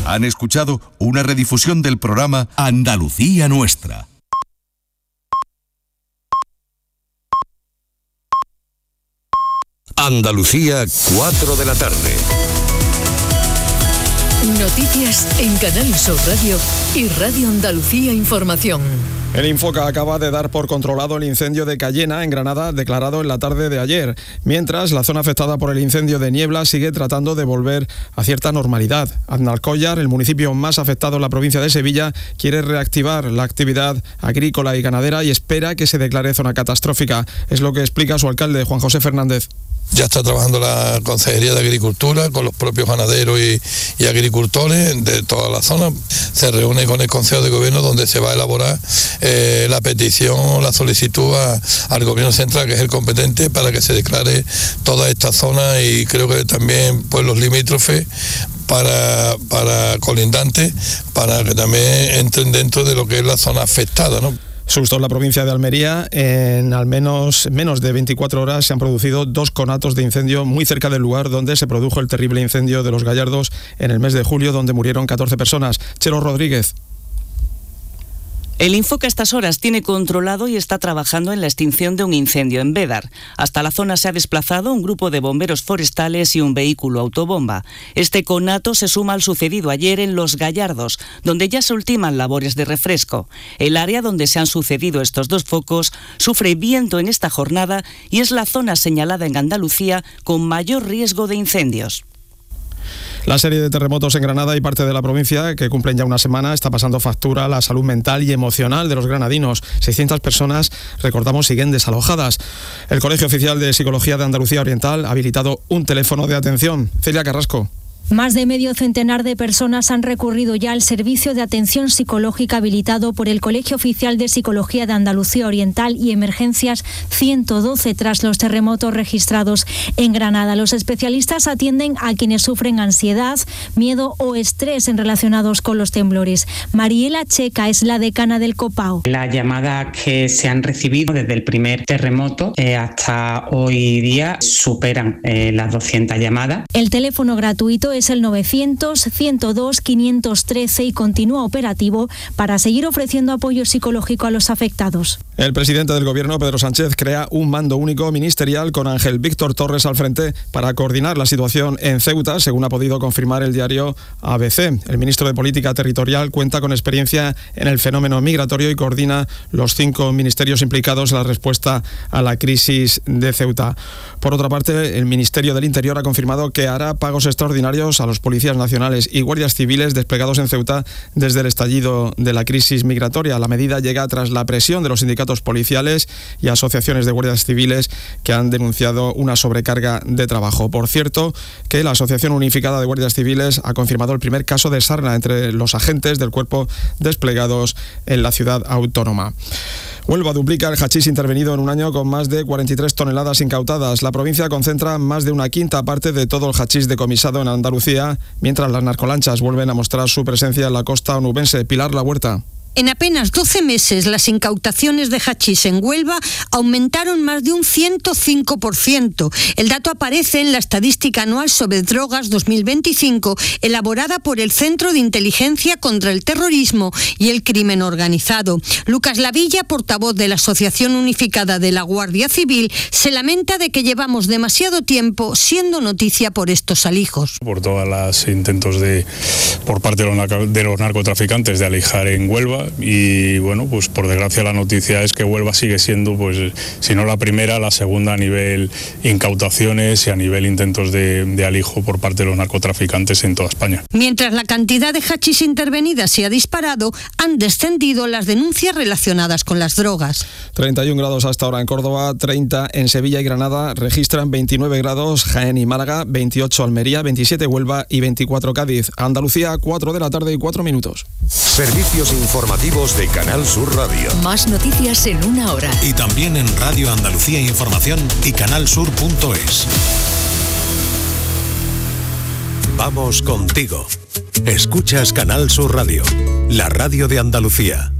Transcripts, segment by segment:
Han escuchado una redifusión del programa Andalucía Nuestra. Andalucía, 4 de la tarde. Noticias en Canal Sur Radio y Radio Andalucía Información. El Infoca acaba de dar por controlado el incendio de Cayena, en Granada, declarado en la tarde de ayer. Mientras, la zona afectada por el incendio de Niebla sigue tratando de volver a cierta normalidad. Aznalcóllar, el municipio más afectado en la provincia de Sevilla, quiere reactivar la actividad agrícola y ganadera y espera que se declare zona catastrófica. Es lo que explica su alcalde, Juan José Fernández. Ya está trabajando la Consejería de Agricultura con los propios ganaderos y agricultores de toda la zona. Se reúne con el Consejo de Gobierno donde se va a elaborar la petición, la solicitud al Gobierno Central, que es el competente, para que se declare toda esta zona y creo que también pueblos limítrofes para colindantes, para que también entren dentro de lo que es la zona afectada, ¿no? Susto en la provincia de Almería. En al menos de 24 horas se han producido 2 conatos de incendio muy cerca del lugar donde se produjo el terrible incendio de Los Gallardos en el mes de julio, donde murieron 14 personas. Chelo Rodríguez. El Infoca a estas horas tiene controlado y está trabajando en la extinción de un incendio en Bédar. Hasta la zona se ha desplazado un grupo de bomberos forestales y un vehículo autobomba. Este conato se suma al sucedido ayer en Los Gallardos, donde ya se ultiman labores de refresco. El área donde se han sucedido estos 2 focos sufre viento en esta jornada y es la zona señalada en Andalucía con mayor riesgo de incendios. La serie de terremotos en Granada y parte de la provincia, que cumplen ya una semana, está pasando factura a la salud mental y emocional de los granadinos. 600 personas, recordamos, siguen desalojadas. El Colegio Oficial de Psicología de Andalucía Oriental ha habilitado un teléfono de atención. Celia Carrasco. Más de medio centenar de personas han recurrido ya al servicio de atención psicológica habilitado por el Colegio Oficial de Psicología de Andalucía Oriental y Emergencias 112 tras los terremotos registrados en Granada. Los especialistas atienden a quienes sufren ansiedad, miedo o estrés relacionados con los temblores. Mariela Checa es la decana del COPAO. Las llamadas que se han recibido desde el primer terremoto hasta hoy día superan las 200 llamadas. El teléfono gratuito es el 900-102-513 y continúa operativo para seguir ofreciendo apoyo psicológico a los afectados. El presidente del Gobierno, Pedro Sánchez, crea un mando único ministerial con Ángel Víctor Torres al frente para coordinar la situación en Ceuta, según ha podido confirmar el diario ABC. El ministro de Política Territorial cuenta con experiencia en el fenómeno migratorio y coordina los 5 ministerios implicados en la respuesta a la crisis de Ceuta. Por otra parte, el Ministerio del Interior ha confirmado que hará pagos extraordinarios a los policías nacionales y guardias civiles desplegados en Ceuta desde el estallido de la crisis migratoria. La medida llega tras la presión de los sindicatos policiales y asociaciones de guardias civiles que han denunciado una sobrecarga de trabajo. Por cierto, que la Asociación Unificada de Guardias Civiles ha confirmado el primer caso de sarna entre los agentes del cuerpo desplegados en la ciudad autónoma. Huelva duplica el hachís intervenido en un año con más de 43 toneladas incautadas. La provincia concentra más de una quinta parte de todo el hachís decomisado en Andalucía, mientras las narcolanchas vuelven a mostrar su presencia en la costa onubense. Pilar La Huerta. En apenas 12 meses, las incautaciones de hachís en Huelva aumentaron más de un 105%. El dato aparece en la Estadística Anual sobre Drogas 2025, elaborada por el Centro de Inteligencia contra el Terrorismo y el Crimen Organizado. Lucas Lavilla, portavoz de la Asociación Unificada de la Guardia Civil, se lamenta de que llevamos demasiado tiempo siendo noticia por estos alijos. Por todos los intentos por parte de los narcotraficantes de alijar en Huelva. Y bueno, pues por desgracia la noticia es que Huelva sigue siendo, pues si no la primera, la segunda a nivel incautaciones y a nivel intentos de alijo por parte de los narcotraficantes en toda España. Mientras la cantidad de hachís intervenida se ha disparado, han descendido las denuncias relacionadas con las drogas. 31 grados hasta ahora en Córdoba, 30 en Sevilla y Granada, registran 29 grados Jaén y Málaga, 28 Almería, 27 Huelva y 24 Cádiz. Andalucía, 4 de la tarde y 4 minutos. Servicios informativos de Canal Sur Radio. Más noticias en una hora. Y también en Radio Andalucía Información y canalsur.es. Vamos contigo. Escuchas Canal Sur Radio, la radio de Andalucía.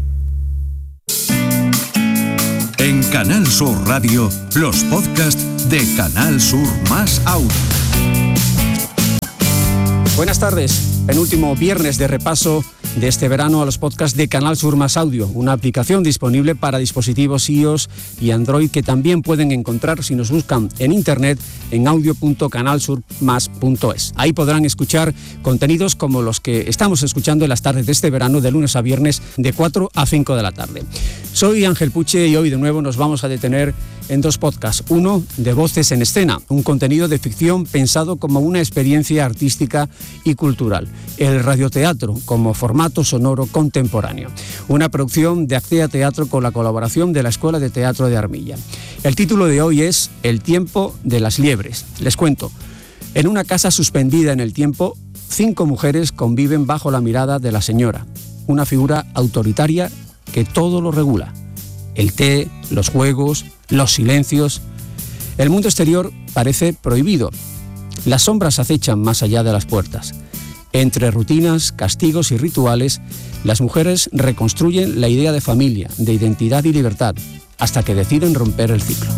En Canal Sur Radio, los podcasts de Canal Sur más Audio. Buenas tardes. penúltimo viernes de repaso de este verano a los podcasts de Canal Sur Más Audio, una aplicación disponible para dispositivos iOS y Android que también pueden encontrar si nos buscan en internet en audio.canalsurmas.es. Ahí podrán escuchar contenidos como los que estamos escuchando en las tardes de este verano, de lunes a viernes, de 4 a 5 de la tarde. Soy Ángel Puche y hoy de nuevo nos vamos a detener en dos podcasts. Uno de Voces en Escena, un contenido de ficción pensado como una experiencia artística y cultural. El radioteatro como formato sonoro contemporáneo. Una producción de Actea Teatro con la colaboración de la Escuela de Teatro de Armilla. El título de hoy es El tiempo de las liebres. Les cuento. En una casa suspendida en el tiempo, 5 mujeres conviven bajo la mirada de la señora, una figura autoritaria que todo lo regula. El té, los juegos, los silencios. El mundo exterior parece prohibido. Las sombras acechan más allá de las puertas. Entre rutinas, castigos y rituales, las mujeres reconstruyen la idea de familia, de identidad y libertad, hasta que deciden romper el ciclo.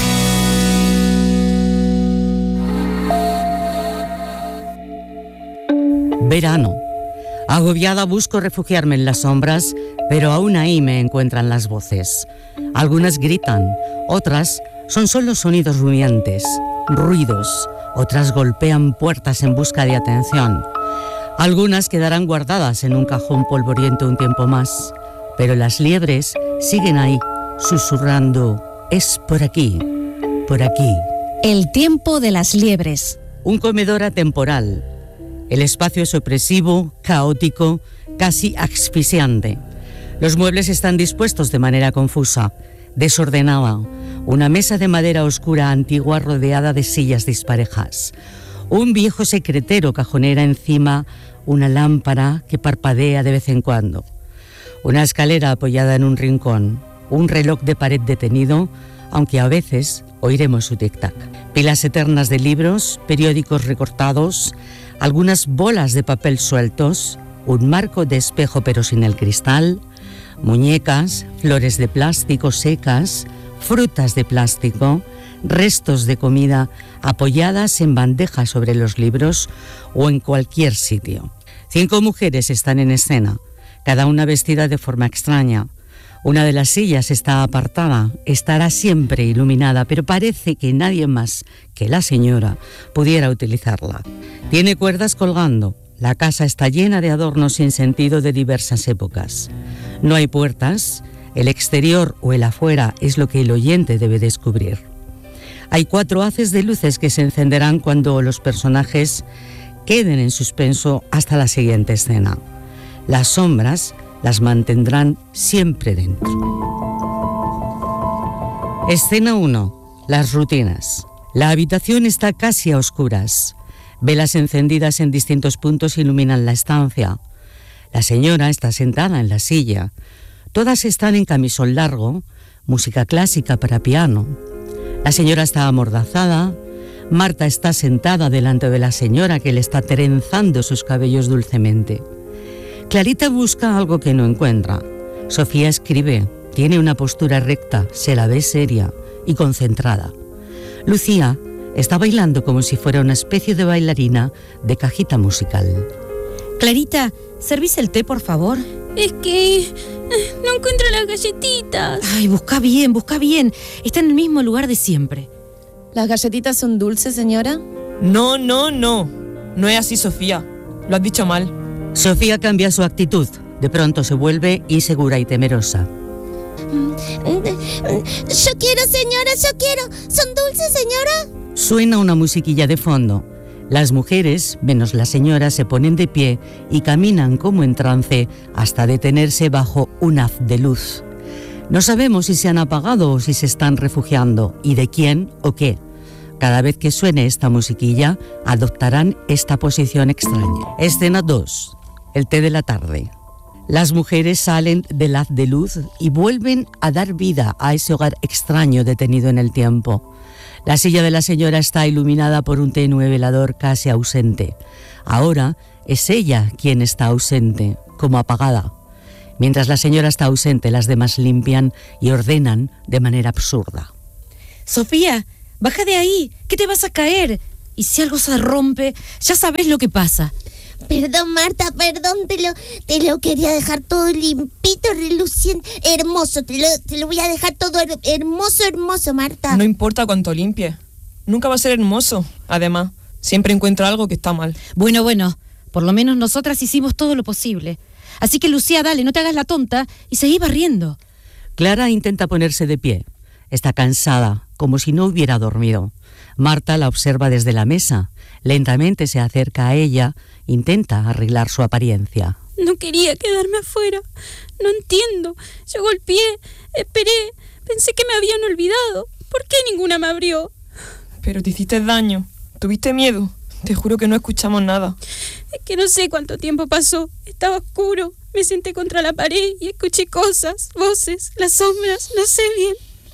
Verano. Agobiada busco refugiarme en las sombras, pero aún ahí me encuentran las voces. Algunas gritan, otras son solo sonidos rumiantes, ruidos, otras golpean puertas en busca de atención. Algunas quedarán guardadas en un cajón polvoriento un tiempo más, pero las liebres siguen ahí, susurrando, es por aquí, por aquí. El tiempo de las liebres. Un comedor atemporal. El espacio es opresivo, caótico, casi asfixiante. Los muebles están dispuestos de manera confusa, desordenada. Una mesa de madera oscura antigua rodeada de sillas disparejas. Un viejo secretero cajonera encima, una lámpara que parpadea de vez en cuando. Una escalera apoyada en un rincón. Un reloj de pared detenido, aunque a veces oiremos su tic-tac. Pilas eternas de libros, periódicos recortados, algunas bolas de papel sueltos, un marco de espejo pero sin el cristal, muñecas, flores de plástico secas, frutas de plástico, restos de comida apoyadas en bandejas sobre los libros o en cualquier sitio. 5 mujeres están en escena, cada una vestida de forma extraña. Una de las sillas está apartada, estará siempre iluminada, pero parece que nadie más que la señora pudiera utilizarla. Tiene cuerdas colgando. La casa está llena de adornos sin sentido de diversas épocas. No hay puertas. El exterior o el afuera es lo que el oyente debe descubrir. Hay 4 haces de luces que se encenderán cuando los personajes queden en suspenso hasta la siguiente escena. Las sombras las mantendrán siempre dentro. Escena 1. Las rutinas. La habitación está casi a oscuras. Velas encendidas en distintos puntos iluminan la estancia. La señora está sentada en la silla. Todas están en camisón largo, música clásica para piano. La señora está amordazada. Marta está sentada delante de la señora que le está trenzando sus cabellos dulcemente. Clarita busca algo que no encuentra. Sofía escribe, tiene una postura recta, se la ve seria y concentrada. Lucía está bailando como si fuera una especie de bailarina de cajita musical. Clarita, ¿servís el té, por favor? Es que no encuentro las galletitas. Ay, busca bien. Está en el mismo lugar de siempre. ¿Las galletitas son dulces, señora? No. No es así, Sofía. Lo has dicho mal. Sofía cambia su actitud. De pronto se vuelve insegura y temerosa. Yo quiero, señora, yo quiero. ¿Son dulces, señora? Suena una musiquilla de fondo. Las mujeres, menos la señora, se ponen de pie y caminan como en trance hasta detenerse bajo un haz de luz. No sabemos si se han apagado o si se están refugiando, y de quién o qué. Cada vez que suene esta musiquilla, adoptarán esta posición extraña. Escena 2. El té de la tarde. Las mujeres salen del haz de luz y vuelven a dar vida a ese hogar extraño detenido en el tiempo. La silla de la señora está iluminada por un tenue velador casi ausente. Ahora es ella quien está ausente, como apagada. Mientras la señora está ausente, las demás limpian y ordenan de manera absurda. Sofía, baja de ahí, que te vas a caer. Y si algo se rompe, ya sabes lo que pasa. Perdón, Marta, perdón, te lo quería dejar todo limpito, reluciente, hermoso. Te lo voy a dejar todo hermoso, Marta. No importa cuánto limpie. Nunca va a ser hermoso. Además, siempre encuentra algo que está mal. Bueno, por lo menos nosotras hicimos todo lo posible. Así que, Lucía, dale, no te hagas la tonta y seguí barriendo. Clara intenta ponerse de pie. Está cansada, como si no hubiera dormido. Marta la observa desde la mesa. Lentamente se acerca a ella, intenta arreglar su apariencia. No quería quedarme afuera. No entiendo. Yo golpeé, esperé, pensé que me habían olvidado. ¿Por qué ninguna me abrió? Pero te hiciste daño. ¿Tuviste miedo? Te juro que no escuchamos nada. Es que no sé cuánto tiempo pasó. Estaba oscuro. Me senté contra la pared y escuché cosas, voces, las sombras, no sé bien.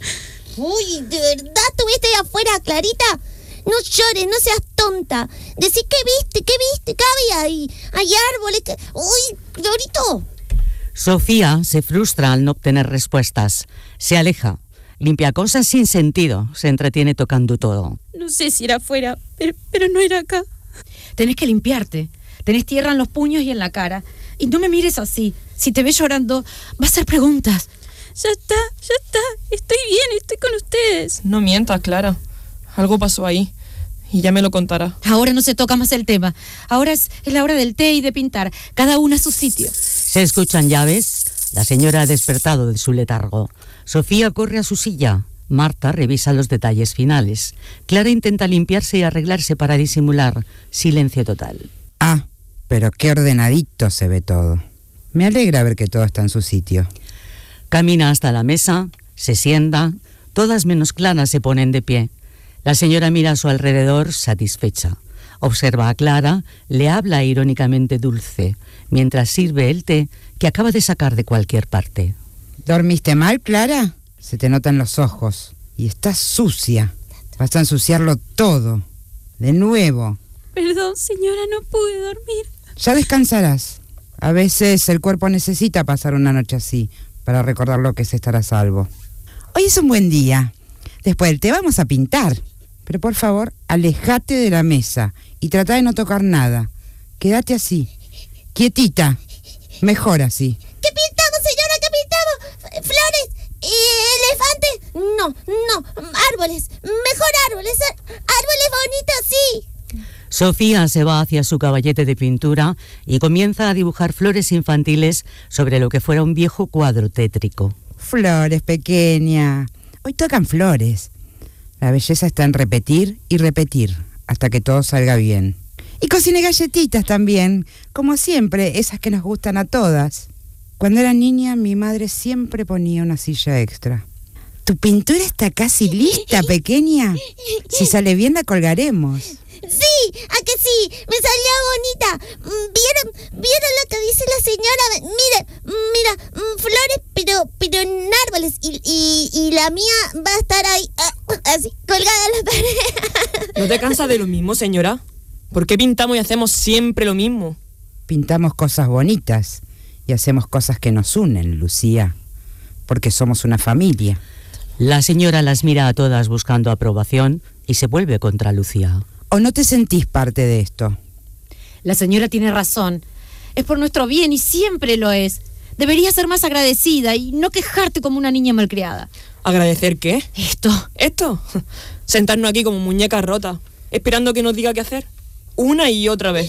Uy, ¿de verdad estuviste ahí afuera, Clarita? No llores, no seas tonta. Decí, ¿qué viste? ¿Qué había ahí? Hay árboles que... Uy, Florito. Sofía se frustra al no obtener respuestas. Se aleja. Limpia cosas sin sentido. Se entretiene tocando todo. No sé si era afuera, pero no era acá. Tenés que limpiarte. Tenés tierra en los puños y en la cara. Y no me mires así. Si te ves llorando, va a hacer preguntas. Ya está. Estoy bien, estoy con ustedes. No mientas, Clara. Algo pasó ahí. Y ya me lo contará. Ahora no se toca más el tema. Ahora es la hora del té y de pintar. Cada una a su sitio. Se escuchan llaves. La señora ha despertado de su letargo. Sofía corre a su silla. Marta revisa los detalles finales. Clara intenta limpiarse y arreglarse para disimular. Silencio total. Ah, pero qué ordenadito se ve todo. Me alegra ver que todo está en su sitio. Camina hasta la mesa, se sienta. Todas menos Clara se ponen de pie. La señora mira a su alrededor satisfecha. Observa a Clara, le habla irónicamente dulce, mientras sirve el té que acaba de sacar de cualquier parte. ¿Dormiste mal, Clara? Se te notan los ojos. Y estás sucia. Vas a ensuciarlo todo. De nuevo. Perdón, señora, no pude dormir. Ya descansarás. A veces el cuerpo necesita pasar una noche así para recordar lo que es estar a salvo. Hoy es un buen día. Después del té vamos a pintar. Pero por favor, alejate de la mesa y trata de no tocar nada. Quédate así, quietita. Mejor así. ¿Qué pintamos, señora? ¿Qué pintamos? ¿Flores? ¿Elefantes? No. Árboles. Mejor árboles. Árboles bonitos, sí. Sofía se va hacia su caballete de pintura y comienza a dibujar flores infantiles sobre lo que fuera un viejo cuadro tétrico. Flores, pequeña. Hoy tocan flores. La belleza está en repetir y repetir hasta que todo salga bien. Y cocine galletitas también, como siempre, esas que nos gustan a todas. Cuando era niña, mi madre siempre ponía una silla extra. ¿Tu pintura está casi lista, pequeña? Si sale bien, la colgaremos. Sí, ¿a que sí? Me salió bonita. ¿Vieron lo que dice la señora? Mira, flores, pero en árboles. Y la mía va a estar ahí, así, colgada en la pared. ¿No te cansas de lo mismo, señora? ¿Por qué pintamos y hacemos siempre lo mismo? Pintamos cosas bonitas y hacemos cosas que nos unen, Lucía, porque somos una familia. La señora las mira a todas buscando aprobación y se vuelve contra Lucía. ¿O no te sentís parte de esto? La señora tiene razón. Es por nuestro bien y siempre lo es. Deberías ser más agradecida y no quejarte como una niña malcriada. ¿Agradecer qué? ¿Esto? Sentarnos aquí como muñecas rotas, esperando que nos diga qué hacer. Una y otra vez.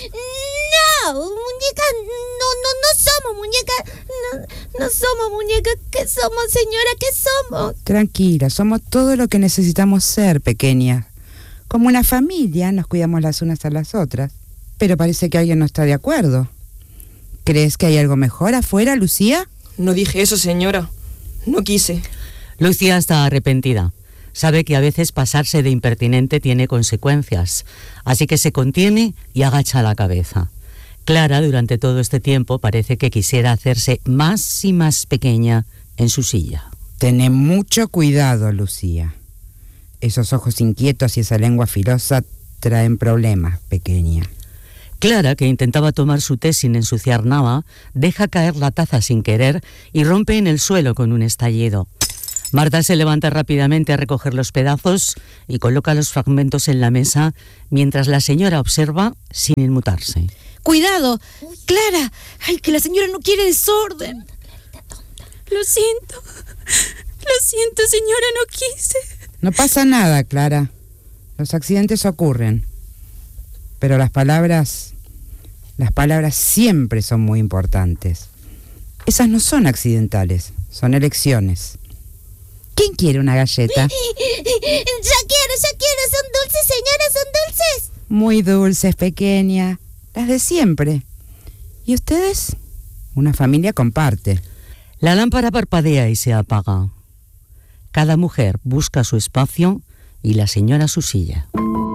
No, muñecas, no somos muñecas. No somos muñecas. ¿Qué somos, señora? ¿Qué somos? Tranquila, somos todo lo que necesitamos ser, pequeña. Como una familia, nos cuidamos las unas a las otras. Pero parece que alguien no está de acuerdo. ¿Crees que hay algo mejor afuera, Lucía? No dije eso, señora. No quise. Lucía está arrepentida. Sabe que a veces pasarse de impertinente tiene consecuencias. Así que se contiene y agacha la cabeza. Clara, durante todo este tiempo, parece que quisiera hacerse más y más pequeña en su silla. Ten mucho cuidado, Lucía. Esos ojos inquietos y esa lengua filosa traen problemas, pequeña. Clara, que intentaba tomar su té sin ensuciar nada, deja caer la taza sin querer y rompe en el suelo con un estallido. Marta se levanta rápidamente a recoger los pedazos y coloca los fragmentos en la mesa mientras la señora observa sin inmutarse. Cuidado. Clara. Ay, que la señora no quiere desorden. Lo siento, señora, no quise. No pasa nada, Clara. Los accidentes ocurren. Pero las palabras siempre son muy importantes. Esas no son accidentales, son elecciones. ¿Quién quiere una galleta? Ya quiero, son dulces, señora, son dulces. Muy dulces, pequeña, las de siempre. ¿Y ustedes? Una familia comparte. La lámpara parpadea y se apaga. Cada mujer busca su espacio y la señora su silla.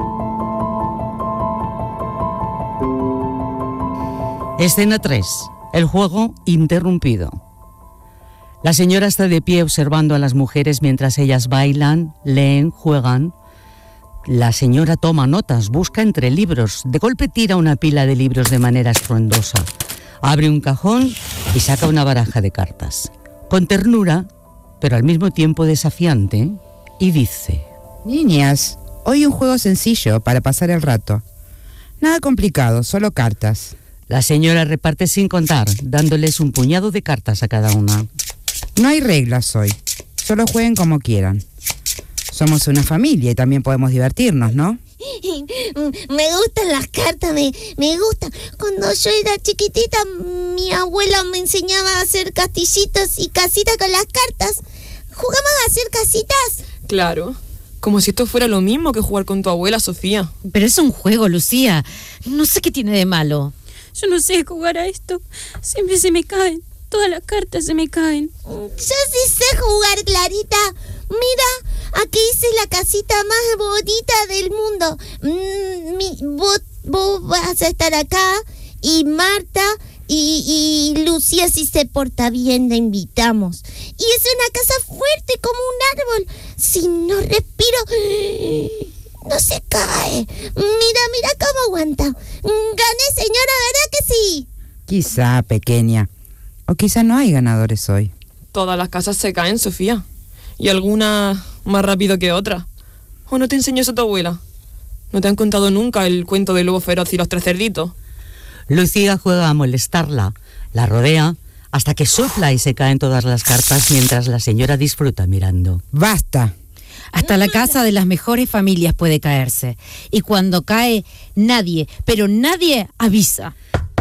Escena 3. El juego interrumpido. La señora está de pie observando a las mujeres mientras ellas bailan, leen, juegan. La señora toma notas, busca entre libros. De golpe tira una pila de libros de manera estruendosa. Abre un cajón y saca una baraja de cartas. Con ternura, pero al mismo tiempo desafiante, y dice: Niñas, hoy un juego sencillo para pasar el rato. Nada complicado, solo cartas. La señora reparte sin contar, dándoles un puñado de cartas a cada una. No hay reglas hoy, solo jueguen como quieran. Somos una familia y también podemos divertirnos, ¿no? Me gustan las cartas, me gustan. Cuando yo era chiquitita, mi abuela me enseñaba a hacer castillitos y casitas con las cartas. ¿Jugamos a hacer casitas? Claro, como si esto fuera lo mismo que jugar con tu abuela, Sofía. Pero es un juego, Lucía. No sé qué tiene de malo. Yo no sé jugar a esto. Siempre se me caen. Todas las cartas se me caen. Yo sí sé jugar, Clarita. Mira, aquí hice la casita más bonita del mundo. Vos vas a estar acá y Marta y Lucía, si se porta bien, la invitamos. Y es una casa fuerte como un árbol. Si no respiro, no se cae. Mira cómo aguanta. Gané, señora, ¿verdad que sí? Quizá, pequeña. O quizá no hay ganadores hoy. Todas las casas se caen, Sofía. Y alguna más rápido que otra. ¿O no te enseñó eso tu abuela? ¿No te han contado nunca el cuento del lobo feroz y los 3 cerditos? Lucía juega a molestarla, la rodea, hasta que sopla y se caen todas las cartas mientras la señora disfruta mirando. ¡Basta! Hasta la casa de las mejores familias puede caerse. Y cuando cae, nadie, pero nadie avisa.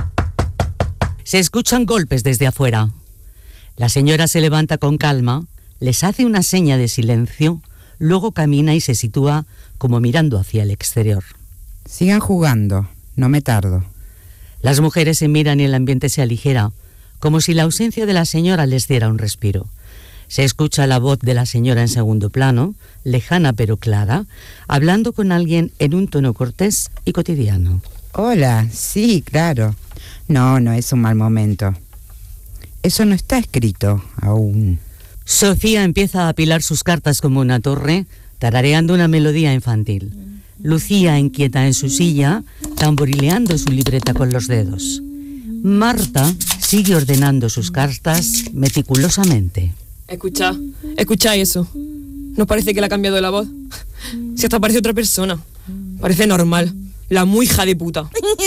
Se escuchan golpes desde afuera. La señora se levanta con calma, les hace una seña de silencio, luego camina y se sitúa como mirando hacia el exterior. Sigan jugando, no me tardo. Las mujeres se miran y el ambiente se aligera, como si la ausencia de la señora les diera un respiro. Se escucha la voz de la señora en segundo plano, lejana pero clara, hablando con alguien en un tono cortés y cotidiano. Hola, sí, claro. No es un mal momento. Eso no está escrito aún. Sofía empieza a apilar sus cartas como una torre, tarareando una melodía infantil. Lucía inquieta en su silla, tamborileando su libreta con los dedos. Marta sigue ordenando sus cartas meticulosamente. Escucha eso. ¿No parece que le ha cambiado la voz? Si hasta parece otra persona. Parece normal. La muy hija de puta.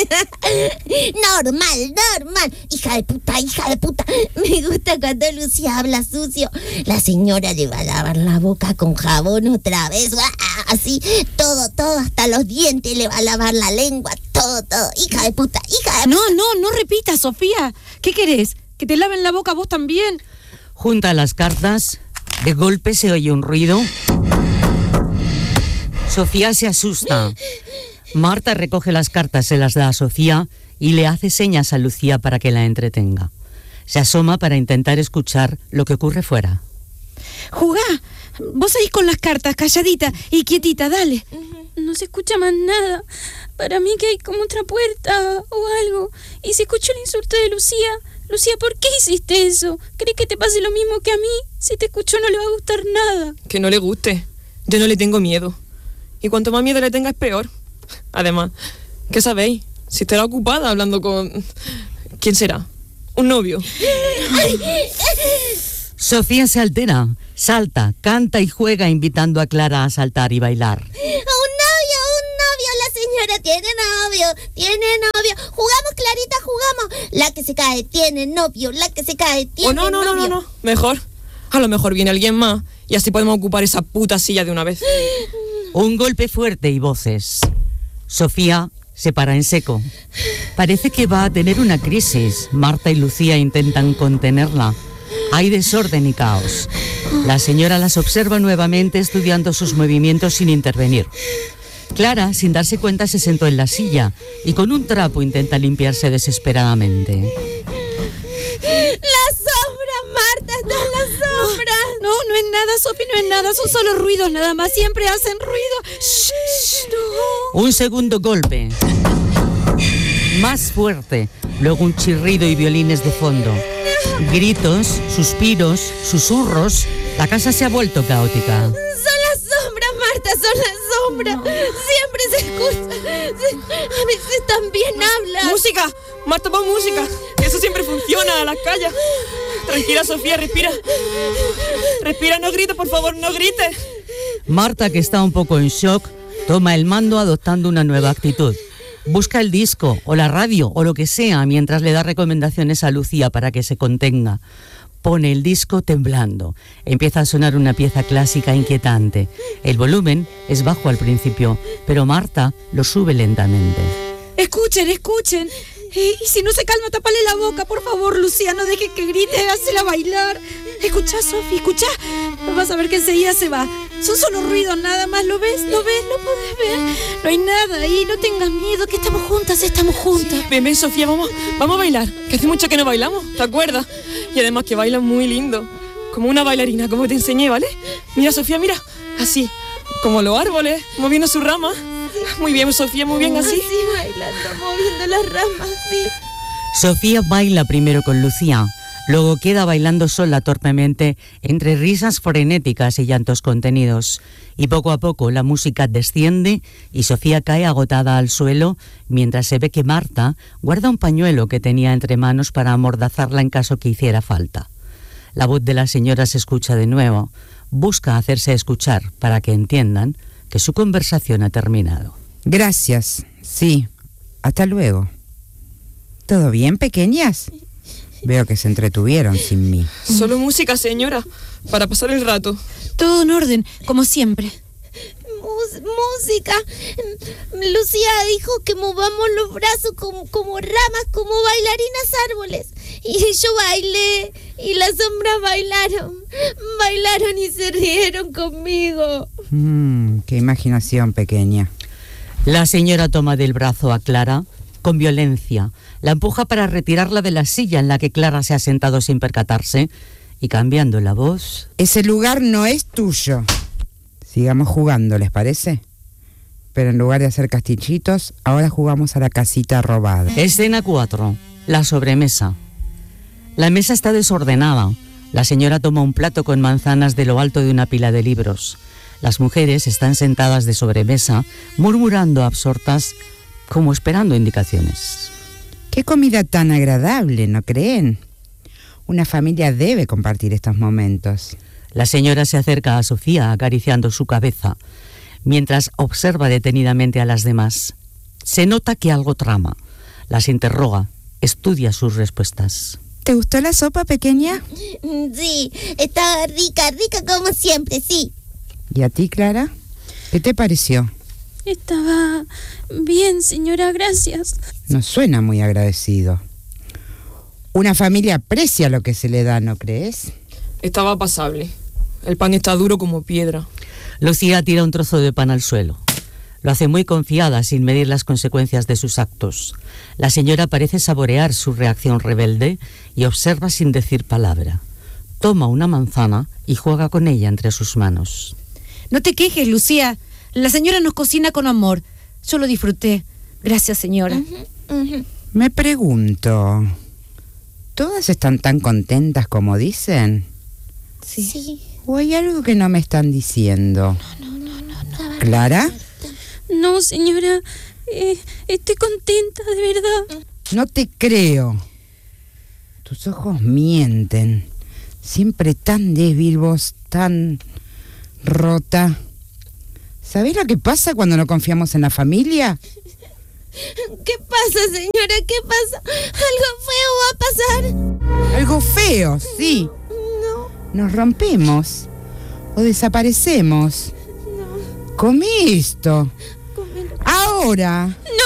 Normal. Hija de puta. Me gusta cuando Lucía habla sucio. La señora le va a lavar la boca con jabón otra vez. Así, todo, hasta los dientes le va a lavar la lengua. Todo. Hija de puta. No repitas, Sofía. ¿Qué querés? ¿Que te laven la boca vos también? Junta las cartas. De golpe se oye un ruido. Sofía se asusta. Marta recoge las cartas, se las da a Sofía y le hace señas a Lucía para que la entretenga. Se asoma para intentar escuchar lo que ocurre fuera. Jugá. Vos seguís con las cartas, calladita y quietita, dale. No se escucha más nada. Para mí que hay como otra puerta o algo. Y se escuchó el insulto de Lucía. Lucía, ¿por qué hiciste eso? ¿Crees que te pase lo mismo que a mí? Si te escuchó no le va a gustar nada. Que no le guste. Yo no le tengo miedo. Y cuanto más miedo le tenga es peor. Además, ¿qué sabéis? Si estará ocupada hablando con... ¿Quién será? ¿Un novio? Sofía se altera, salta, canta y juega invitando a Clara a saltar y bailar. ¡Un novio! La señora señora tiene novio. Jugamos, Clarita, jugamos. La que se cae tiene novio, la que se cae tiene novio. No. Mejor. A lo mejor viene alguien más y así podemos ocupar esa puta silla de una vez. Un golpe fuerte y voces. Sofía se para en seco. Parece que va a tener una crisis. Marta y Lucía intentan contenerla. Hay desorden y caos. La señora las observa nuevamente estudiando sus movimientos sin intervenir. Clara, sin darse cuenta, se sentó en la silla y con un trapo intenta limpiarse desesperadamente. ¡La sombra, Marta! ¡Está en la sombra! No es nada, Sofi, no es nada. Son solo ruidos, nada más. Siempre hacen ruido. ¡Shh! No. Un segundo golpe. Más fuerte. Luego un chirrido y violines de fondo. Gritos, suspiros, susurros. La casa se ha vuelto caótica. Son las sombras, Marta, son las sombras. No. Siempre se escucha. A veces también hablan. ¡Música! Marta, pon música. Eso siempre funciona a las calles. Tranquila, Sofía, respira. Respira, no grites, por favor, no grites. Marta, que está un poco en shock, toma el mando adoptando una nueva actitud. Busca el disco o la radio o lo que sea mientras le da recomendaciones a Lucía para que se contenga. Pone el disco temblando. Empieza a sonar una pieza clásica inquietante. El volumen es bajo al principio, pero Marta lo sube lentamente. Escuchen. Y si no se calma, tapale la boca, por favor, Lucía, no deje que grite, hazla bailar. Escuchá, Sofi, escuchá. Vas a ver que enseguida se va. Son solo ruidos, nada más. ¿Lo ves? ¿Lo podés ver? No hay nada ahí, no tengas miedo, que estamos juntas. Sí. Ven, Sofía, vamos a bailar. Que hace mucho que no bailamos, ¿te acuerdas? Y además que bailan muy lindo. Como una bailarina, como te enseñé, ¿vale? Mira, Sofía, mira. Así, como los árboles, moviendo sus ramas. Muy bien, Sofía, muy bien, así. Así bailando, moviendo las ramas, sí. Sofía baila primero con Lucía, luego queda bailando sola torpemente entre risas frenéticas y llantos contenidos. Y poco a poco la música desciende y Sofía cae agotada al suelo mientras se ve que Marta guarda un pañuelo que tenía entre manos para amordazarla en caso que hiciera falta. La voz de la señora se escucha de nuevo. Busca hacerse escuchar para que entiendan que su conversación ha terminado. Gracias, sí. Hasta luego. ¿Todo bien, pequeñas? Veo que se entretuvieron sin mí. Solo música, señora, para pasar el rato. Todo en orden, como siempre. Música. Lucía dijo que movamos los brazos como ramas, como bailarinas árboles. Y yo bailé y las sombras bailaron y se rieron conmigo. Qué imaginación pequeña. La señora toma del brazo a Clara con violencia, la empuja para retirarla de la silla en la que Clara se ha sentado sin percatarse y cambiando la voz... Ese lugar no es tuyo. Sigamos jugando, ¿les parece? Pero en lugar de hacer castillitos, ahora jugamos a la casita robada. Escena 4. La sobremesa. La mesa está desordenada. La señora toma un plato con manzanas de lo alto de una pila de libros. Las mujeres están sentadas de sobremesa, murmurando absortas, como esperando indicaciones. Qué comida tan agradable, ¿no creen? Una familia debe compartir estos momentos. La señora se acerca a Sofía acariciando su cabeza, mientras observa detenidamente a las demás. Se nota que algo trama. Las interroga, estudia sus respuestas. ¿Te gustó la sopa, pequeña? Sí, estaba rica como siempre, sí. ¿Y a ti, Clara? ¿Qué te pareció? Estaba bien, señora, gracias. No suena muy agradecido. Una familia aprecia lo que se le da, ¿no crees? Estaba pasable. El pan está duro como piedra. Lucía tira un trozo de pan al suelo. Lo hace muy confiada, sin medir las consecuencias de sus actos. La señora parece saborear su reacción rebelde y observa sin decir palabra. Toma una manzana y juega con ella entre sus manos. No te quejes, Lucía. La señora nos cocina con amor. Yo lo disfruté. Gracias, señora. Me pregunto, ¿todas están tan contentas como dicen? Sí. ¿O hay algo que no me están diciendo? No. ¿Clara? No, señora. Estoy contenta, de verdad. No te creo. Tus ojos mienten. Siempre tan débil, vos tan rota. ¿Sabés lo que pasa cuando no confiamos en la familia? ¿Qué pasa, señora? ¿Qué pasa? ¿Algo feo va a pasar? Algo feo, sí. No. Nos rompemos o desaparecemos. No. Come esto. Ahora.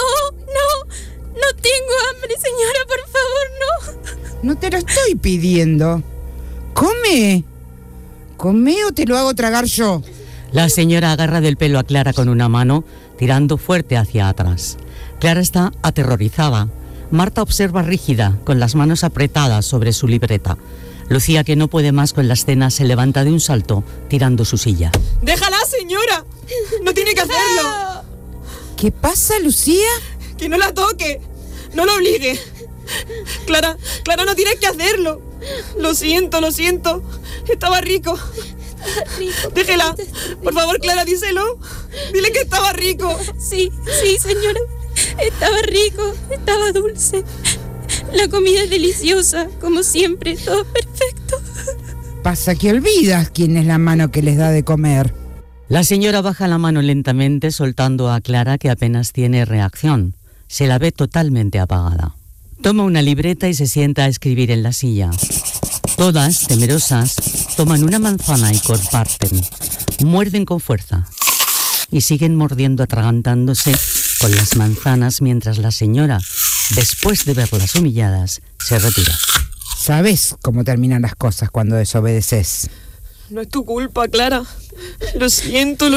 No tengo hambre, señora, por favor, no. No te lo estoy pidiendo. Come. Come o te lo hago tragar yo. La señora agarra del pelo a Clara con una mano, tirando fuerte hacia atrás. Clara está aterrorizada. Marta observa rígida, con las manos apretadas sobre su libreta. Lucía, que no puede más con la escena, se levanta de un salto, tirando su silla. ¡Déjala, señora! ¡No tiene que hacerlo! ¿Qué pasa, Lucía? ¡Que no la toque! ¡No la obligue! Clara, no tienes que hacerlo. Lo siento. Estaba rico. Déjela. Por favor, Clara, díselo. Dile que estaba rico. Sí, señora. Estaba rico, estaba dulce. La comida es deliciosa, como siempre, todo perfecto. Pasa que olvidas quién es la mano que les da de comer. La señora baja la mano lentamente, soltando a Clara, que apenas tiene reacción. Se la ve totalmente apagada. Toma una libreta y se sienta a escribir en la silla. Todas, temerosas, toman una manzana y comparten. Muerden con fuerza. Y siguen mordiendo, atragantándose con las manzanas, mientras la señora, después de verlas humilladas, se retira. Sabes cómo terminan las cosas cuando desobedeces. No es tu culpa, Clara. Lo siento.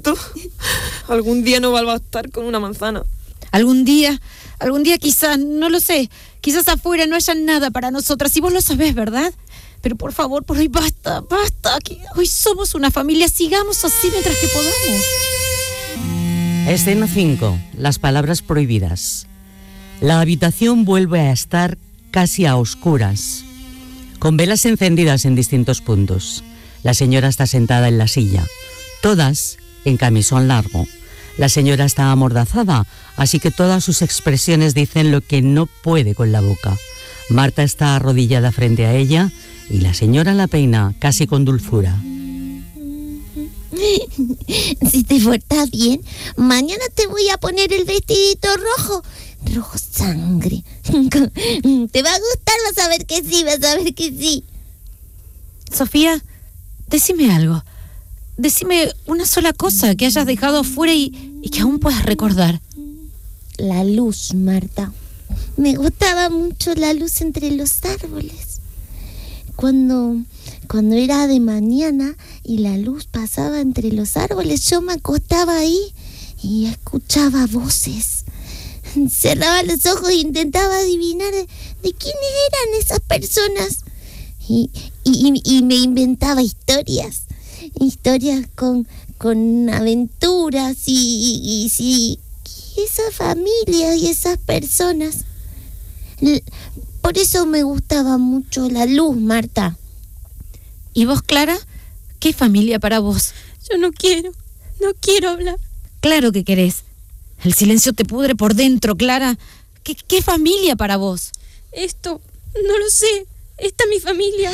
Algún día no va a bastar con una manzana. Algún día quizás, no lo sé, quizás afuera no haya nada para nosotras, y vos lo sabés, ¿verdad? Pero por favor, por hoy basta, que hoy somos una familia, sigamos así mientras que podamos. Escena 5. Las palabras prohibidas. La habitación vuelve a estar casi a oscuras, con velas encendidas en distintos puntos. La señora está sentada en la silla, todas en camisón largo. La señora está amordazada, así que todas sus expresiones dicen lo que no puede con la boca. Marta está arrodillada frente a ella y la señora la peina casi con dulzura. Si te portas bien, mañana te voy a poner el vestidito rojo sangre. Te va a gustar, vas a ver que sí. Sofía, decime algo. Decime una sola cosa que hayas dejado afuera y que aún puedas recordar. La luz, Marta. Me gustaba mucho la luz entre los árboles. Cuando era de mañana y la luz pasaba entre los árboles, yo me acostaba ahí y escuchaba voces. Cerraba los ojos e intentaba adivinar de quiénes eran esas personas. Y me inventaba historias con aventuras y esa familia y esas personas. Por eso me gustaba mucho la luz, Marta. ¿Y vos, Clara? ¿Qué familia para vos? Yo no quiero hablar. Claro que querés. El silencio te pudre por dentro, Clara. ¿Qué familia para vos? Esto, no lo sé. Esta es mi familia.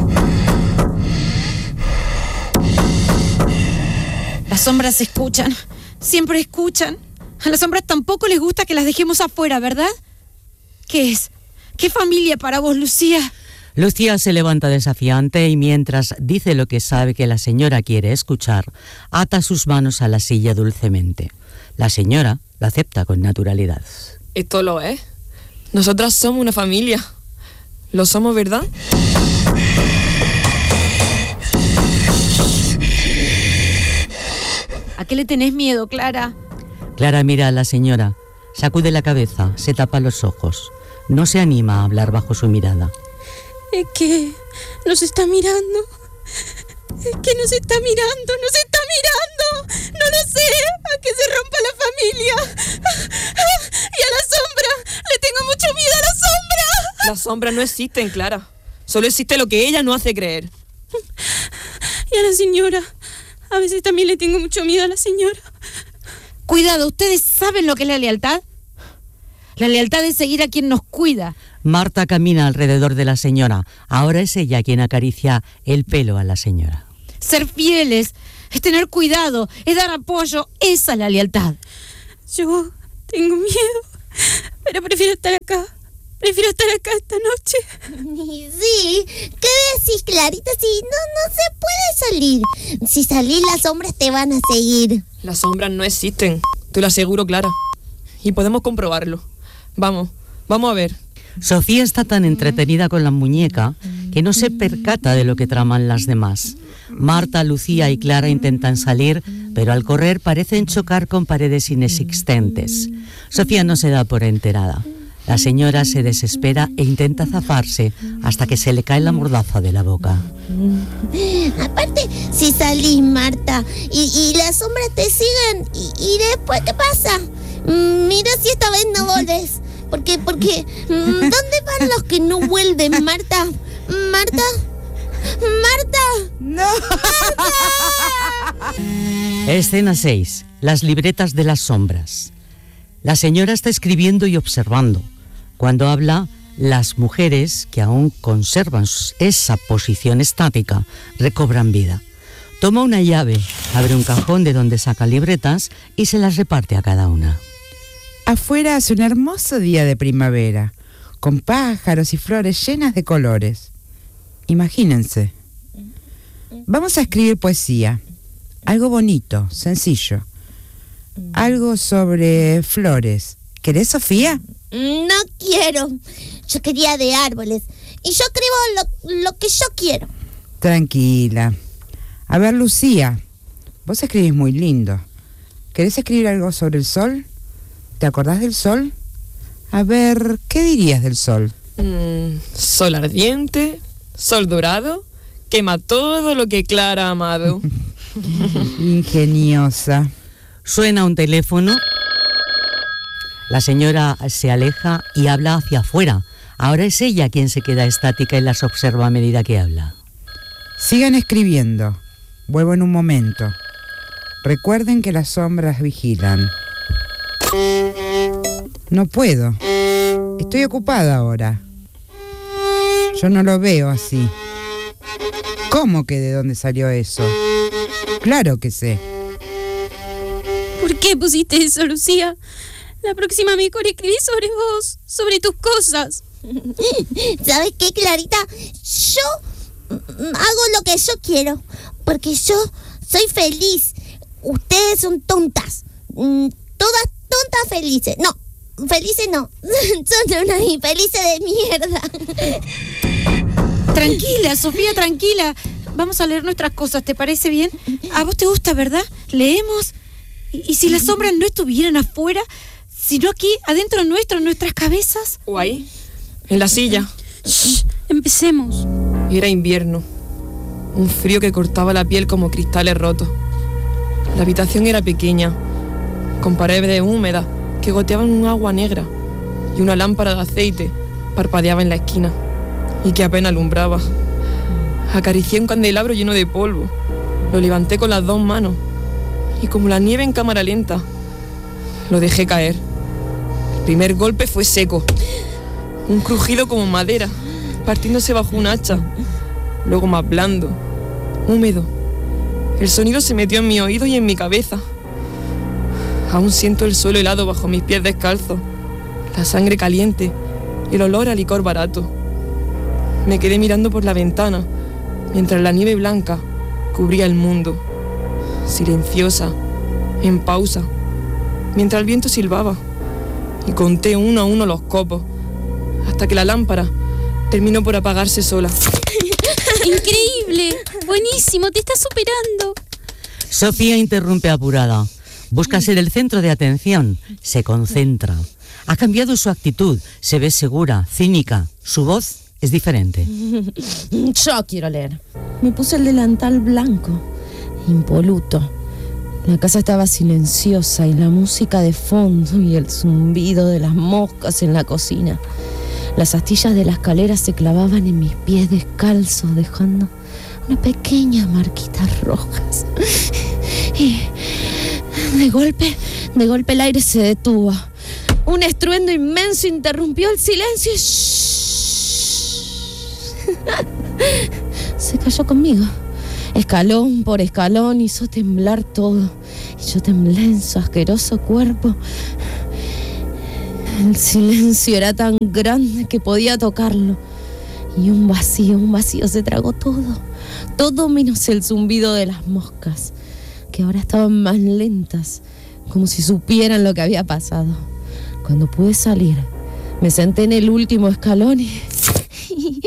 Las sombras escuchan, siempre escuchan. A las sombras tampoco les gusta que las dejemos afuera, ¿verdad? ¿Qué es? ¿Qué familia para vos, Lucía? Lucía se levanta desafiante y mientras dice lo que sabe que la señora quiere escuchar, ata sus manos a la silla dulcemente. La señora la acepta con naturalidad. Esto lo es. Nosotras somos una familia. ¿Lo somos, verdad? ¿A qué le tenés miedo, Clara? Clara mira a la señora, sacude la cabeza, se tapa los ojos. No se anima a hablar bajo su mirada. Es que nos está mirando. Nos está mirando. No lo sé. A que se rompa la familia. Y a la sombra. Le tengo mucho miedo a la sombra. Las sombras no existen, Clara. Solo existe lo que ella no hace creer. Y a la señora. A veces también le tengo mucho miedo a la señora. Cuidado, ¿ustedes saben lo que es la lealtad? La lealtad es seguir a quien nos cuida. Marta camina alrededor de la señora. Ahora es ella quien acaricia el pelo a la señora. ser fieles, es tener cuidado, es dar apoyo. Esa es la lealtad. Yo tengo miedo, pero prefiero estar acá. Prefiero estar acá esta noche. Sí, ¿qué decís, Clarita? Si no se puede salir. Si salís, las sombras te van a seguir. Las sombras no existen, te lo aseguro, Clara. Y podemos comprobarlo. Vamos a ver. Sofía está tan entretenida con la muñeca que no se percata de lo que traman las demás. Marta, Lucía y Clara intentan salir, pero al correr parecen chocar con paredes inexistentes. Sofía no se da por enterada. La señora se desespera e intenta zafarse hasta que se le cae la mordaza de la boca. Aparte, si salís, Marta, y las sombras te siguen, y después, ¿qué pasa? Mira si esta vez no volvés. Porque, ¿dónde van los que no vuelven, Marta? ¿Marta? ¡No! ¡Marta! Escena 6. Las libretas de las sombras. La señora está escribiendo y observando. Cuando habla, las mujeres, que aún conservan esa posición estática, recobran vida. Toma una llave, abre un cajón de donde saca libretas y se las reparte a cada una. Afuera hace un hermoso día de primavera, con pájaros y flores llenas de colores. Imagínense. Vamos a escribir poesía. Algo bonito, sencillo. Algo sobre flores. ¿Querés, Sofía? No quiero. Yo quería de árboles. Y yo escribo lo que yo quiero. Tranquila. A ver, Lucía, vos escribís muy lindo. ¿Querés escribir algo sobre el sol? ¿Te acordás del sol? A ver, ¿qué dirías del sol? Sol ardiente, sol dorado, quema todo lo que Clara ha amado. Ingeniosa. Suena un teléfono. La señora se aleja y habla hacia afuera. Ahora es ella quien se queda estática y las observa a medida que habla. Sigan escribiendo. Vuelvo en un momento. Recuerden que las sombras vigilan. No puedo. Estoy ocupada ahora. Yo no lo veo así. ¿Cómo que de dónde salió eso? Claro que sé. ¿Por qué pusiste eso, Lucía? La próxima mejor escribí sobre vos, sobre tus cosas. ¿Sabes qué, Clarita? Yo hago lo que yo quiero, porque yo soy feliz. Ustedes son tontas. Todas tontas felices. No, felices no. Son unas infelices de mierda. Tranquila, Sofía, tranquila. Vamos a leer nuestras cosas, ¿te parece bien? A vos te gusta, ¿verdad? Leemos. ¿Y si las sombras no estuvieran afuera, sino aquí, adentro nuestro, en nuestras cabezas? ¿O ahí? En la silla. Shh, empecemos. Era invierno. Un frío que cortaba la piel como cristales rotos. La habitación era pequeña, con paredes húmedas que goteaban un agua negra, y una lámpara de aceite parpadeaba en la esquina y que apenas alumbraba. Acaricié un candelabro lleno de polvo. Lo levanté con las dos manos y, como la nieve en cámara lenta, lo dejé caer. El primer golpe fue seco, un crujido como madera partiéndose bajo un hacha, luego más blando, húmedo. El sonido se metió en mi oído y en mi cabeza. Aún siento el suelo helado bajo mis pies descalzos, la sangre caliente y el olor a licor barato. Me quedé mirando por la ventana mientras la nieve blanca cubría el mundo, silenciosa, en pausa, mientras el viento silbaba, y conté uno a uno los copos hasta que la lámpara terminó por apagarse sola. ¡Increíble! ¡Buenísimo! ¡Te estás superando! Sofía interrumpe apurada. Busca ser el centro de atención. Se concentra. Ha cambiado su actitud. Se ve segura, cínica. Su voz es diferente. Yo quiero leer. Me puse el delantal blanco, impoluto. La casa estaba silenciosa y la música de fondo y el zumbido de las moscas en la cocina. Las astillas de la escalera se clavaban en mis pies descalzos, dejando unas pequeñas marquitas rojas. Y de golpe el aire se detuvo. Un estruendo inmenso interrumpió el silencio y se cayó conmigo. Escalón por escalón hizo temblar todo. Y yo temblé en su asqueroso cuerpo. El silencio era tan grande que podía tocarlo. Y un vacío se tragó todo. Todo menos el zumbido de las moscas, que ahora estaban más lentas, como si supieran lo que había pasado. Cuando pude salir, me senté en el último escalón y no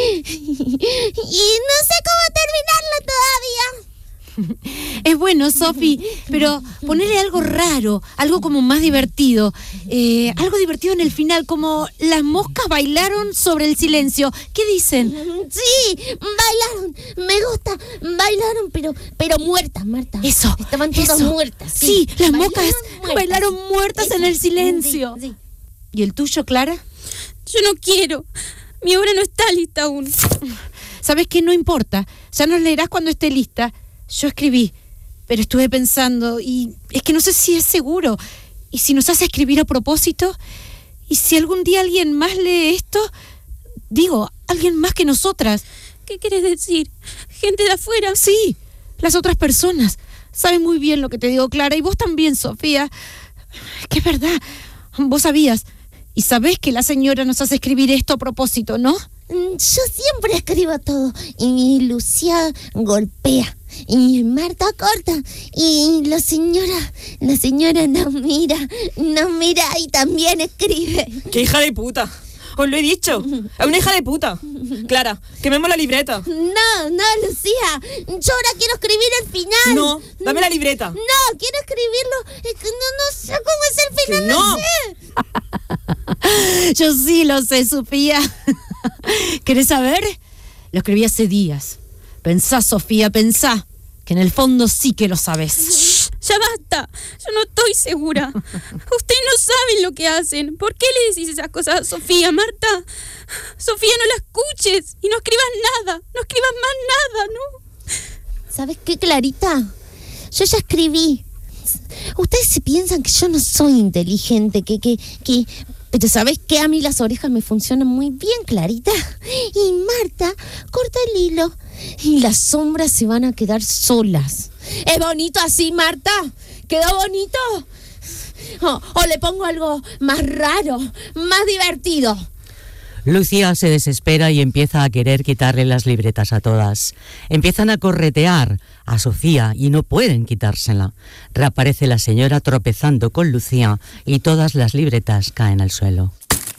sé cómo terminarlo todavía. Es bueno, Sofi, pero ponele algo raro, algo como más divertido. Algo divertido en el final, como las moscas bailaron sobre el silencio. ¿Qué dicen? Sí, bailaron, me gusta, bailaron, pero muertas, Marta. Eso. Estaban todas muertas. Sí, las moscas bailaron muertas en el silencio. Sí. ¿Y el tuyo, Clara? Yo no quiero. Mi obra no está lista aún. ¿Sabes qué? No importa. Ya nos leerás cuando esté lista. Yo escribí, pero estuve pensando y es que no sé si es seguro. ¿Y si nos hace escribir a propósito? ¿Y si algún día alguien más lee esto? Digo, alguien más que nosotras. ¿Qué quieres decir? ¿Gente de afuera? Sí, las otras personas. Saben muy bien lo que te digo, Clara, y vos también, Sofía. Es que es verdad, vos sabías. Y sabés que la señora nos hace escribir esto a propósito, ¿no? Yo siempre escribo todo. Y Lucía golpea. Y Marta corta. Y la señora no mira y también escribe. ¡Qué hija de puta! Os lo he dicho. Es una hija de puta. Clara, quememos la libreta. No, Lucía. Yo ahora quiero escribir el final. No, dame la libreta. No, quiero escribirlo. Es que no sé cómo es el final. No. Sé. Yo sí lo sé, Sofía. ¿Querés saber? Lo escribí hace días. Pensá, Sofía, pensá, que en el fondo sí que lo sabés. Shh, ya basta. Yo no estoy segura. Ustedes no saben lo que hacen. ¿Por qué le decís esas cosas a Sofía, Marta? Sofía, no la escuches y no escribas nada. No escribas más nada, ¿no? ¿Sabes qué, Clarita? Yo ya escribí. Ustedes se piensan que yo no soy inteligente, pero ¿sabes qué? A mí las orejas me funcionan muy bien, Clarita. Y Marta corta el hilo y las sombras se van a quedar solas. ¿Es bonito así, Marta? ¿Quedó bonito? ¿O le pongo algo más raro, más divertido? Lucía se desespera y empieza a querer quitarle las libretas a todas. Empiezan a corretear a Sofía y no pueden quitársela. Reaparece la señora tropezando con Lucía y todas las libretas caen al suelo.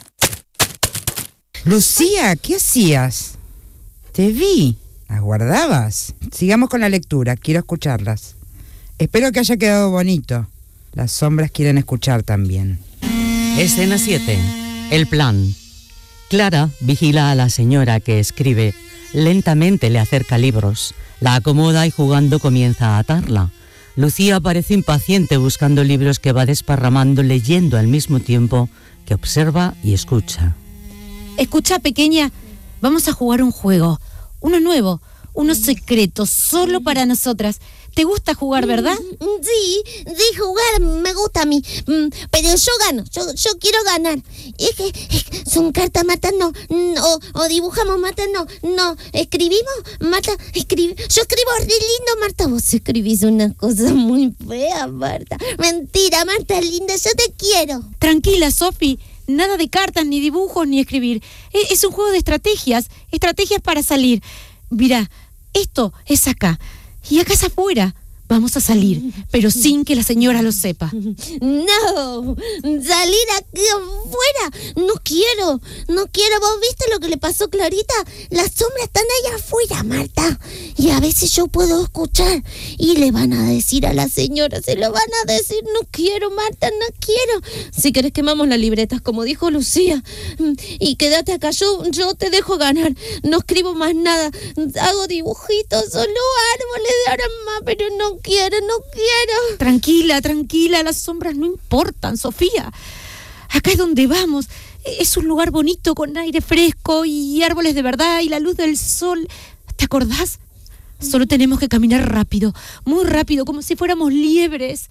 Lucía, ¿qué hacías? Te vi. ¿Las guardabas? Sigamos con la lectura, quiero escucharlas. Espero que haya quedado bonito. Las sombras quieren escuchar también. Escena 7. El plan. Clara vigila a la señora que escribe. Lentamente le acerca libros. La acomoda y jugando comienza a atarla. Lucía parece impaciente buscando libros que va desparramando, leyendo al mismo tiempo que observa y escucha. Escucha, pequeña, vamos a jugar un juego. Uno nuevo, uno secreto, solo para nosotras. ¿Te gusta jugar, verdad? Sí, jugar me gusta a mí. Pero yo gano, yo quiero ganar. Es que son cartas, Marta, no. O dibujamos, Marta, no. Escribimos, Marta, escribe. Yo escribo re lindo, Marta. Vos escribís una cosa muy fea, Marta. Mentira, Marta, linda, yo te quiero. Tranquila, Sofi. Nada de cartas, ni dibujos, ni escribir. Es un juego de estrategias para salir. Mira, esto es acá. Y acá es afuera. Vamos a salir, pero sin que la señora lo sepa. No, salir aquí afuera. No quiero. ¿Vos viste lo que le pasó a Clarita? Las sombras están allá afuera, Marta. Y a veces yo puedo escuchar. Y le van a decir a la señora, se lo van a decir. No quiero, Marta, no quiero. Si querés quemamos las libretas, como dijo Lucía. Y quédate acá, yo te dejo ganar. No escribo más nada. Hago dibujitos, solo árboles de ahora más, pero no quiero. Tranquila, las sombras no importan, Sofía. Acá es donde vamos. Es un lugar bonito con aire fresco y árboles de verdad y la luz del sol. ¿Te acordás? Solo tenemos que caminar rápido, muy rápido, como si fuéramos liebres.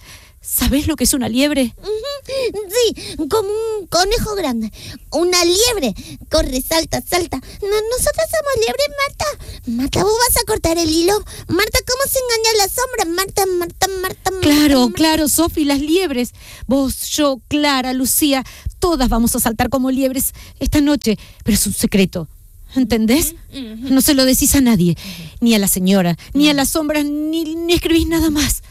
¿Sabés lo que es una liebre? Sí, como un conejo grande. Una liebre. Corre, salta, salta. Nosotros somos liebres, Marta. Marta, vos vas a cortar el hilo. Marta, ¿cómo se engaña a la sombra? Marta. Claro, Sofi, las liebres. Vos, yo, Clara, Lucía, todas vamos a saltar como liebres esta noche. Pero es un secreto. ¿Entendés? No se lo decís a nadie. Ni a la señora, ni a las sombras, ni escribís nada más.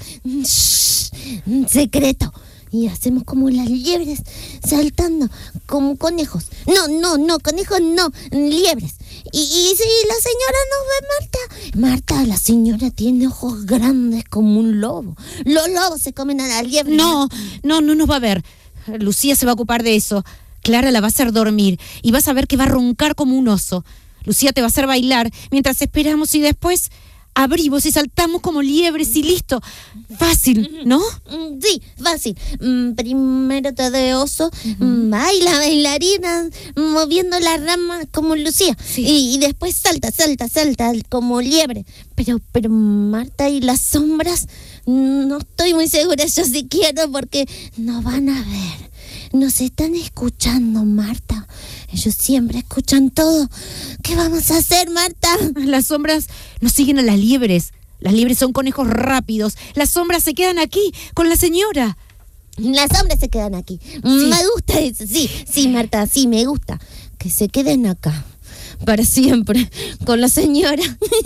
Un secreto. Y hacemos como las liebres, saltando como conejos. No, conejos no, liebres. Y si la señora nos ve, Marta, la señora tiene ojos grandes como un lobo. Los lobos se comen a las liebres. No nos va a ver. Lucía se va a ocupar de eso. Clara la va a hacer dormir y vas a ver que va a roncar como un oso. Lucía te va a hacer bailar mientras esperamos y después abrimos y saltamos como liebres y listo. Fácil, ¿no? Sí, fácil. Primero te de oso, baila, bailarina, moviendo las ramas como Lucía. Sí. Y después salta como liebre. Pero Marta y las sombras, no estoy muy segura yo si quiero porque nos van a ver. Nos están escuchando, Marta. Ellos siempre escuchan todo. ¿Qué vamos a hacer, Marta? Las sombras nos siguen a las liebres. Las liebres son conejos rápidos. Las sombras se quedan aquí, con la señora. Las sombras se quedan aquí. Sí. Me gusta eso. Sí, Marta, sí, me gusta. Que se queden acá. Para siempre, con la señora.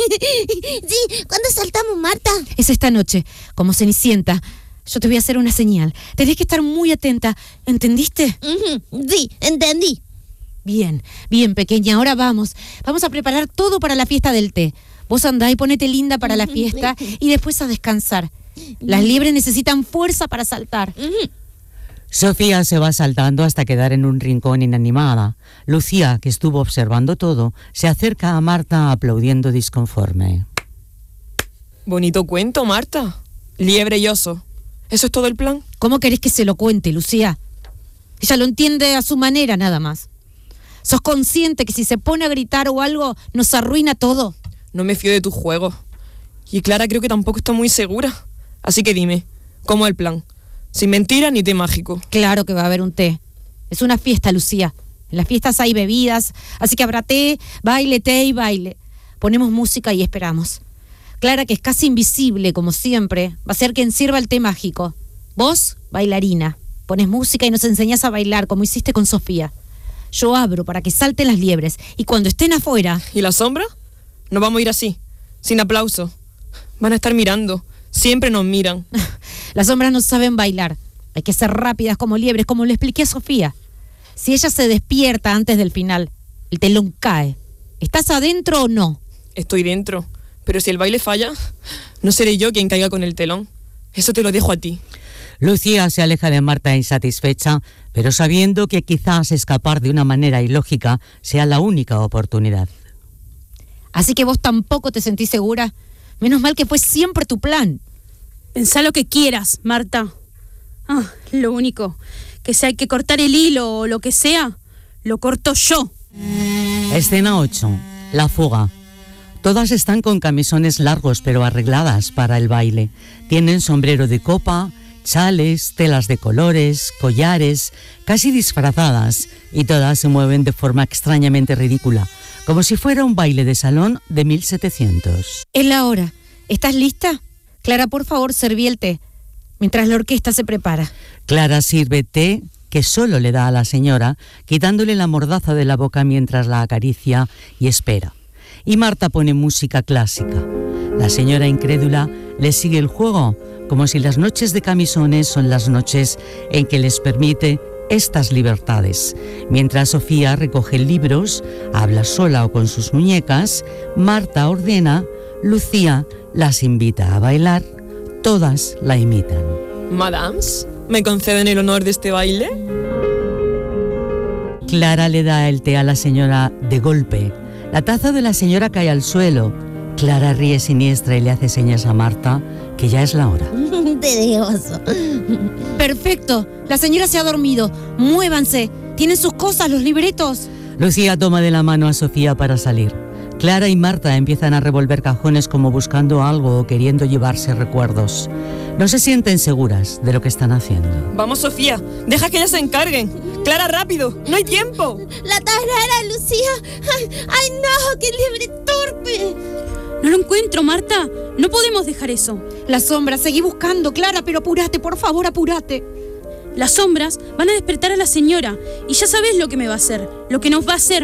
Sí, ¿cuándo saltamos, Marta? Es esta noche, como Cenicienta. Yo te voy a hacer una señal. Tenés que estar muy atenta. ¿Entendiste? Sí, entendí. Bien, pequeña. Ahora vamos a preparar todo para la fiesta del té. Vos andá y ponete linda para la fiesta y después a descansar. Las liebres necesitan fuerza para saltar. Sofía se va saltando hasta quedar en un rincón inanimada. Lucía, que estuvo observando todo, se acerca a Marta aplaudiendo disconforme. Bonito cuento, Marta. Liebre y oso. ¿Eso es todo el plan? ¿Cómo querés que se lo cuente, Lucía? Ella lo entiende a su manera nada más. ¿Sos consciente que si se pone a gritar o algo nos arruina todo? No me fío de tu juego. Y Clara creo que tampoco está muy segura. Así que dime, ¿cómo es el plan? Sin mentira ni té mágico. Claro que va a haber un té. Es una fiesta, Lucía. En las fiestas hay bebidas, así que habrá té y baile. Ponemos música y esperamos. Clara, que es casi invisible, como siempre, va a ser quien sirva el té mágico. Vos, bailarina. Pones música y nos enseñás a bailar, como hiciste con Sofía. Yo abro para que salten las liebres, y cuando estén afuera... ¿Y la sombra? No vamos a ir así, sin aplauso. Van a estar mirando. Siempre nos miran. Las sombras no saben bailar. Hay que ser rápidas como liebres, como le expliqué a Sofía. Si ella se despierta antes del final, el telón cae. ¿Estás adentro o no? Estoy dentro. Pero si el baile falla, no seré yo quien caiga con el telón. Eso te lo dejo a ti. Lucía se aleja de Marta insatisfecha, pero sabiendo que quizás escapar de una manera ilógica sea la única oportunidad. Así que vos tampoco te sentís segura. Menos mal que fue siempre tu plan. Pensá lo que quieras, Marta. Lo único, que si hay que cortar el hilo o lo que sea, lo corto yo. Escena 8. La fuga. Todas están con camisones largos pero arregladas para el baile. Tienen sombrero de copa, chales, telas de colores, collares, casi disfrazadas, y todas se mueven de forma extrañamente ridícula, como si fuera un baile de salón de 1700. Es la hora. ¿Estás lista? Clara, por favor, serví el té, mientras la orquesta se prepara. Clara sirve té que solo le da a la señora, quitándole la mordaza de la boca mientras la acaricia y espera. Y Marta pone música clásica. La señora incrédula le sigue el juego, como si las noches de camisones son las noches en que les permite estas libertades. Mientras Sofía recoge libros, habla sola o con sus muñecas, Marta ordena, Lucía las invita a bailar, todas la imitan. Madams, ¿me conceden el honor de este baile? Clara le da el té a la señora de golpe. La taza de la señora cae al suelo. Clara ríe siniestra y le hace señas a Marta que ya es la hora. De oso. Perfecto. La señora se ha dormido. Muévanse. Tienen sus cosas, los libretos. Lucía toma de la mano a Sofía para salir. Clara y Marta empiezan a revolver cajones como buscando algo o queriendo llevarse recuerdos. No se sienten seguras de lo que están haciendo. Vamos, Sofía, deja que ellas se encarguen. Clara, rápido, no hay tiempo. La tarara, Lucía. Ay, no, qué libre torpe. No lo encuentro, Marta. No podemos dejar eso. Las sombras, seguí buscando, Clara, pero apúrate, por favor, apúrate. Las sombras van a despertar a la señora y ya sabes lo que me va a hacer, lo que nos va a hacer,